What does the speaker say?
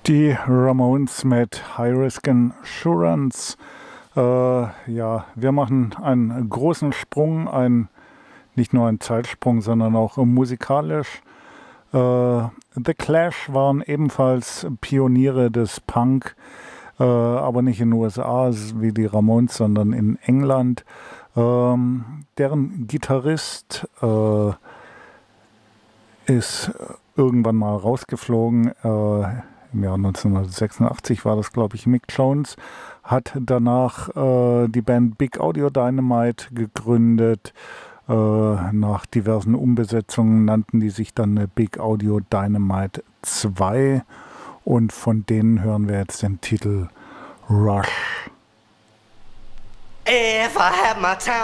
Die Ramones mit High Risk Insurance. Ja, wir machen einen großen Sprung, nicht nur einen Zeitsprung, sondern auch musikalisch. The Clash waren ebenfalls Pioniere des Punk, aber nicht in den USA wie die Ramones, sondern in England. Deren Gitarrist ist irgendwann mal rausgeflogen. Im Jahr 1986 war das, glaube ich, Mick Jones, hat danach die Band Big Audio Dynamite gegründet. Nach diversen Umbesetzungen nannten die sich dann Big Audio Dynamite 2 und von denen hören wir jetzt den Titel Rush. If I had my time